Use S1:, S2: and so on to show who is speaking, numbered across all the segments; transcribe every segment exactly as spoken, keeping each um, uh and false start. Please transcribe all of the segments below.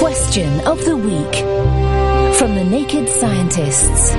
S1: Question of the Week from the Naked Scientists.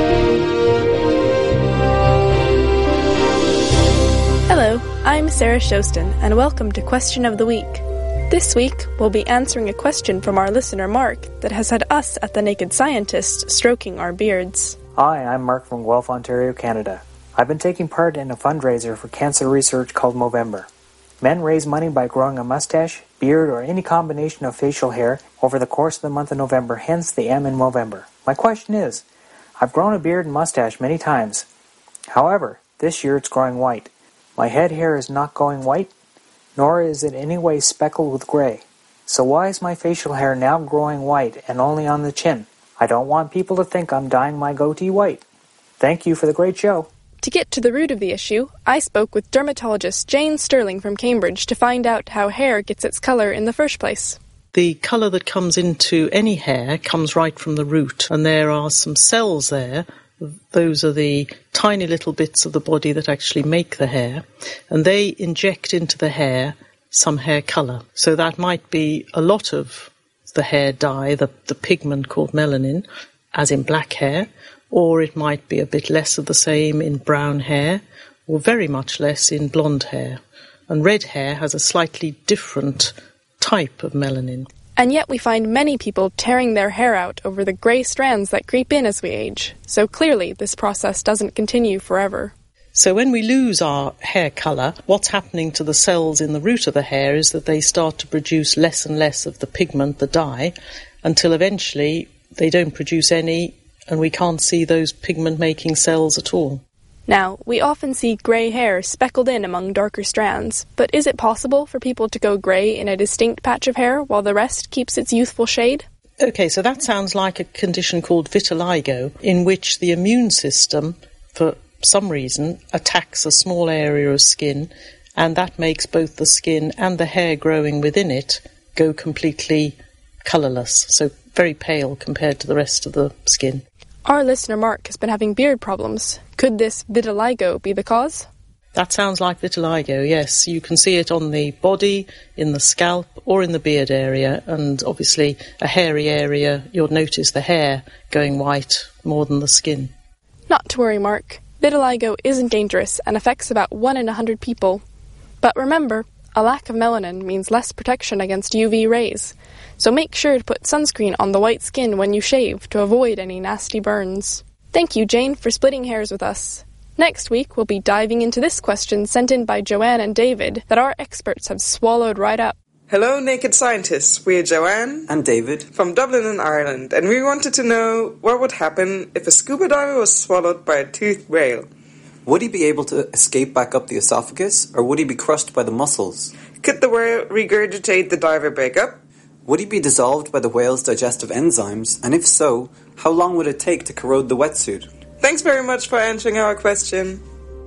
S2: Hello, I'm Sarah Shostin, and welcome to Question of the Week. This week, we'll be answering a question from our listener Mark that has had us at the Naked Scientists stroking our beards.
S3: Hi, I'm Mark from Guelph, Ontario, Canada. I've been taking part in a fundraiser for cancer research called Movember. Men raise money by growing a mustache, beard, or any combination of facial hair over the course of the month of November, hence the M in Movember. My question is, I've grown a beard and mustache many times. However, this year it's growing white. My head hair is not going white, nor is it in any way speckled with gray. So why is my facial hair now growing white and only on the chin? I don't want people to think I'm dyeing my goatee white. Thank you for the great show.
S2: To get to the root of the issue, I spoke with dermatologist Jane Sterling from Cambridge to find out how hair gets its colour in the first place.
S4: The colour that comes into any hair comes right from the root, and there are some cells there. Those are the tiny little bits of the body that actually make the hair, and they inject into the hair some hair colour. So that might be a lot of the hair dye, the, the pigment called melanin, as in black hair, or it might be a bit less of the same in brown hair, or very much less in blonde hair. And red hair has a slightly different type of melanin.
S2: And yet we find many people tearing their hair out over the grey strands that creep in as we age. So clearly this process doesn't continue forever.
S4: So when we lose our hair colour, what's happening to the cells in the root of the hair is that they start to produce less and less of the pigment, the dye, until eventually they don't produce any, and we can't see those pigment-making cells at all.
S2: Now, we often see grey hair speckled in among darker strands, but is it possible for people to go grey in a distinct patch of hair while the rest keeps its youthful shade?
S4: Okay, so that sounds like a condition called vitiligo, in which the immune system, for some reason, attacks a small area of skin, and that makes both the skin and the hair growing within it go completely colourless, so very pale compared to the rest of the skin.
S2: Our listener Mark has been having beard problems. Could this vitiligo be the cause?
S4: That sounds like vitiligo, yes. You can see it on the body, in the scalp, or in the beard area, and obviously a hairy area, you'll notice the hair going white more than the skin.
S2: Not to worry, Mark. Vitiligo isn't dangerous and affects about one in a hundred people. But remember, a lack of melanin means less protection against U V rays. So make sure to put sunscreen on the white skin when you shave to avoid any nasty burns. Thank you, Jane, for splitting hairs with us. Next week, we'll be diving into this question sent in by Joanne and David that our experts have swallowed right up.
S5: Hello, Naked Scientists. We're Joanne
S6: and David
S5: from Dublin in Ireland, and we wanted to know what would happen if a scuba diver was swallowed by a toothed whale.
S6: Would he be able to escape back up the esophagus, or would he be crushed by the muscles?
S5: Could the whale regurgitate the diver back up?
S6: Would he be dissolved by the whale's digestive enzymes, and if so, how long would it take to corrode the wetsuit?
S5: Thanks very much for answering our question.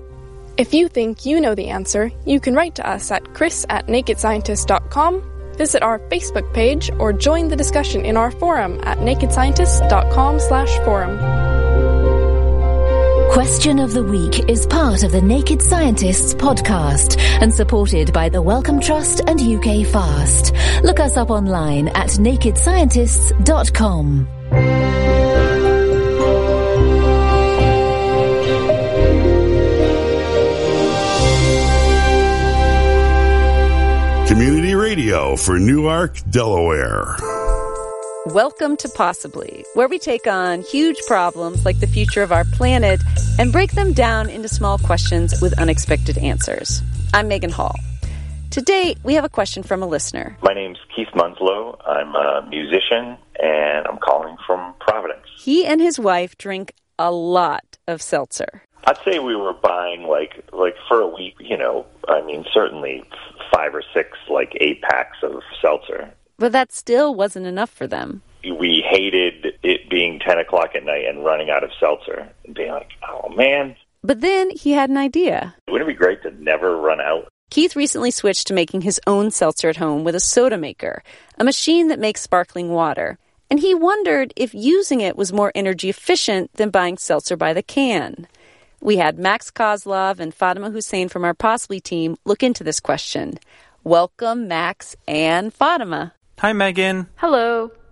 S2: If you think you know the answer, you can write to us at chris at naked scientist dot com, visit our Facebook page, or join the discussion in our forum at naked scientist dot com slash forum.
S1: Question of the Week is part of the Naked Scientists podcast and supported by the Wellcome Trust and U K Fast. Look us up online at naked scientists dot com.
S7: Community radio for Newark, Delaware.
S8: Welcome to Possibly, where we take on huge problems like the future of our planet and break them down into small questions with unexpected answers. I'm Megan Hall. Today, we have a question from a listener.
S9: My name's Keith Munslow. I'm a musician, and I'm calling from Providence.
S8: He and his wife drink a lot of seltzer.
S9: I'd say we were buying, like, like for a week, you know, I mean, certainly five or six, like, eight-packs of seltzer.
S8: But that still wasn't enough for them.
S9: We hated it being ten o'clock at night and running out of seltzer and being like, oh, man.
S8: But then he had an idea.
S9: Wouldn't it be great to never run out?
S8: Keith recently switched to making his own seltzer at home with a soda maker, a machine that makes sparkling water. And he wondered if using it was more energy efficient than buying seltzer by the can. We had Max Kozlov and Fatima Hussein from our Possibly team look into this question. Welcome, Max and Fatima.
S10: Hi, Megan.
S11: Hello.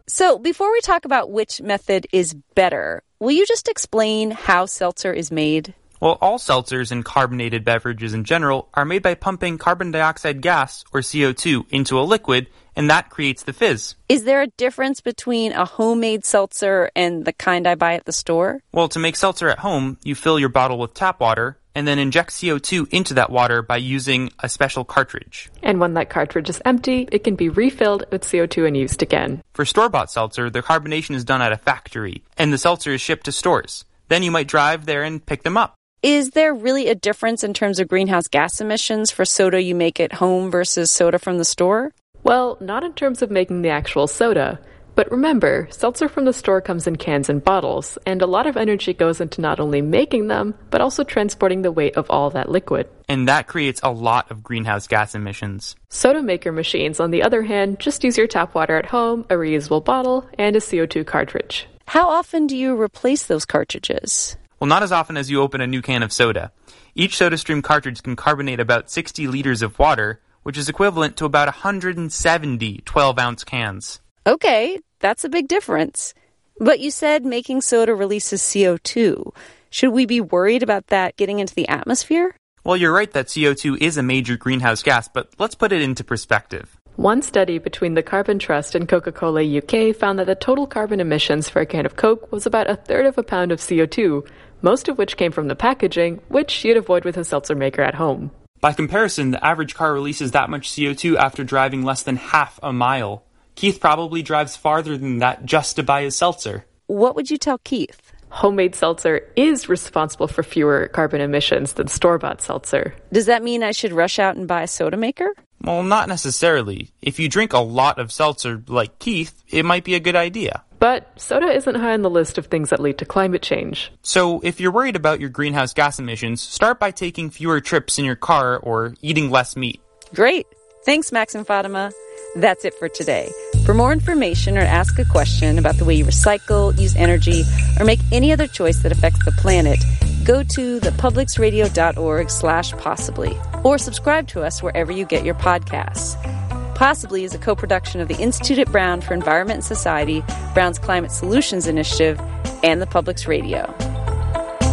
S8: So before we talk about which method is better, will you just explain how seltzer is made?
S10: Well, all seltzers and carbonated beverages in general are made by pumping carbon dioxide gas, or C O two, into a liquid, and that creates the fizz.
S8: Is there a difference between a homemade seltzer and the kind I buy at the store?
S10: Well, to make seltzer at home, you fill your bottle with tap water and then inject C O two into that water by using a special cartridge.
S11: And when that cartridge is empty, it can be refilled with C O two and used again.
S10: For store-bought seltzer, the carbonation is done at a factory, and the seltzer is shipped to stores. Then you might drive there and pick them up.
S8: Is there really a difference in terms of greenhouse gas emissions for soda you make at home versus soda from the store?
S11: Well, not in terms of making the actual soda. But remember, seltzer from the store comes in cans and bottles, and a lot of energy goes into not only making them, but also transporting the weight of all that liquid.
S10: And that creates a lot of greenhouse gas emissions.
S11: Soda maker machines, on the other hand, just use your tap water at home, a reusable bottle, and a C O two cartridge.
S8: How often do you replace those cartridges?
S10: Well, not as often as you open a new can of soda. Each SodaStream cartridge can carbonate about sixty liters of water, which is equivalent to about one hundred seventy twelve-ounce cans.
S8: Okay, that's a big difference. But you said making soda releases C O two. Should we be worried about that getting into the atmosphere?
S10: Well, you're right that C O two is a major greenhouse gas, but let's put it into perspective.
S11: One study between the Carbon Trust and Coca-Cola U K found that the total carbon emissions for a can of Coke was about a third of a pound of C O two, most of which came from the packaging, which you'd avoid with a seltzer maker at home.
S10: By comparison, the average car releases that much C O two after driving less than half a mile. Keith probably drives farther than that just to buy his seltzer.
S8: What would you tell Keith?
S11: Homemade seltzer is responsible for fewer carbon emissions than store-bought seltzer.
S8: Does that mean I should rush out and buy a soda maker?
S10: Well, not necessarily. If you drink a lot of seltzer like Keith, it might be a good idea.
S11: But soda isn't high on the list of things that lead to climate change.
S10: So if you're worried about your greenhouse gas emissions, start by taking fewer trips in your car or eating less meat.
S8: Great. Thanks, Max and Fatima. That's it for today. For more information or to ask a question about the way you recycle, use energy, or make any other choice that affects the planet, go to thepublicsradio.org slash possibly, or subscribe to us wherever you get your podcasts. Possibly is a co-production of the Institute at Brown for Environment and Society, Brown's Climate Solutions Initiative, and the Public's Radio.